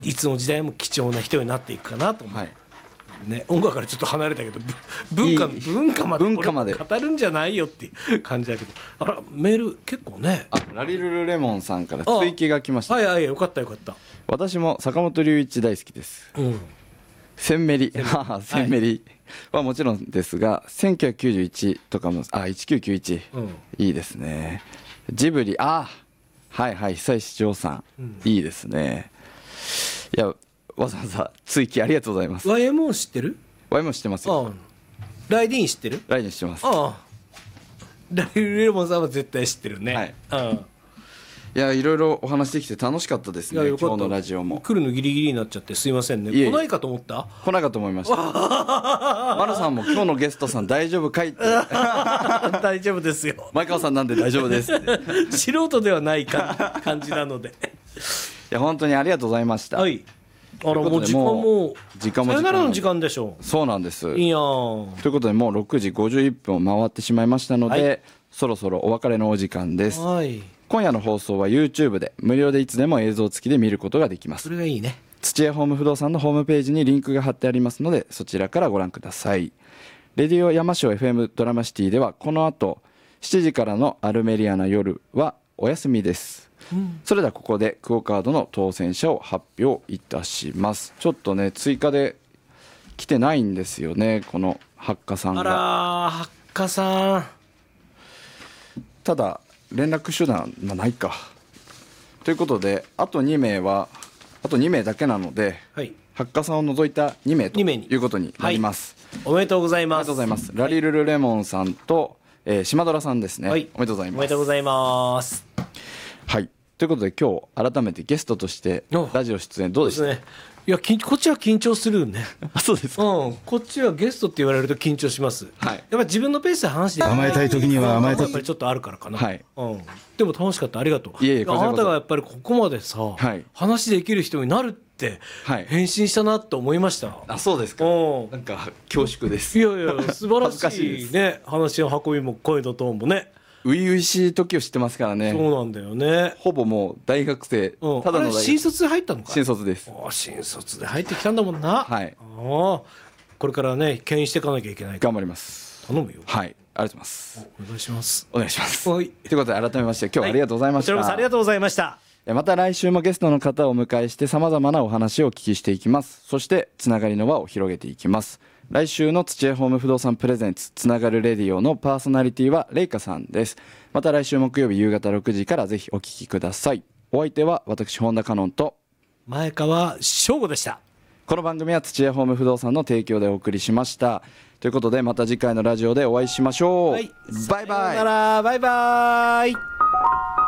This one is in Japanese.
いつの時代も貴重な人になっていくかなと思う、 はいね、音楽からちょっと離れたけど文化まで語るんじゃないよっていう感じだけど、あらメール結構ね、 ラリルルレモンさんから追記が来ました。 はいはい、よかったよかった。 私も坂本龍一大好きです。センメリセンメリはもちろんですが、1991とかも1991、いいですね。ジブリはいはい、久石譲さん、いいですね。いやわざわざ追記ありがとうございます。 YMO 知ってる？ YMO 知ってますよ。 ライディーン知ってる？ ライディーン知ってます。 ラリルレモンさんは絶対知ってるね。 はい、いやいろいろお話できて楽しかったですね。今日のラジオも来るのギリギリになっちゃってすいませんね。来ないかと思った？ 来ないかと思いました。マルさんも今日のゲストさん大丈夫かいって大丈夫ですよ、 前川さんなんで大丈夫ですって素人ではない感じなのでいや本当にありがとうございました。 はい、あらもう時間もさよならの時間でしょう。 そうなんです。 いいやということでもう6時51分を回ってしまいましたので、はい、そろそろお別れのお時間です。はい、今夜の放送は YouTube で無料でいつでも映像付きで見ることができます。 それがいいね。 土屋ホーム不動産のホームページにリンクが貼ってありますので、そちらからご覧ください。レディオ山椒 FM ドラマシティではこの後7時からのアルメリアな夜はお休みです。それではここでクオカードの当選者を発表いたします。ちょっとね追加で来てないんですよね、このハッカさんが。 あらハッカさん、 ただ連絡手段がないかということで、あと2名だけなので、はい、ハッカさんを除いた2名ということになります。 はい、おめでとうございます。 ありがとうございます。ラリルルレモンさんと、島ドラさんですね、はい、おめでとうございます。 おめでとうございます。 はい、ということで今日改めてゲストとしてラジオ出演どうでした？ ね、いやこっちは緊張するね。 そうですか。 こっちはゲストって言われると緊張します。はい、やっぱり自分のペースで話して甘えたい時には甘えたい、 やっぱりちょっとあるからかな。 はい、 でも楽しかった、ありがとう。 いえいえ、 あなたがやっぱりここまでさ、はい、話できる人になるって返信したなと思いました。 あ、そうですか。なんか恐縮です。 いやいや素晴らしいね話の運びも声のトーンもね、 初々しい時を知ってますからね。 そうなんだよね。 ほぼもう大学生、ただの大学生。 新卒で入ったのか。 新卒です。 新卒で入ってきたんだもんな。 はい。 これからね牽引していかなきゃいけない。 頑張ります。 頼むよ。 はい、ありがとうございます。 お願いします。 お願いします。 はい。 ということで改めまして今日はありがとうございました。 こちらこそありがとうございました。 また来週もゲストの方をお迎えして様々なお話をお聞きしていきます。そしてつながりの輪を広げていきます。来週の土屋ホーム不動産プレゼンツつながるレディオのパーソナリティはレイカさんです。また来週木曜日夕方6時からぜひお聞きください。お相手は私本田香音と前川翔吾でした。 この番組は土屋ホーム不動産の提供でお送りしました。ということでまた次回のラジオでお会いしましょう。はい、バイバイ。 さよなら、バイバイ。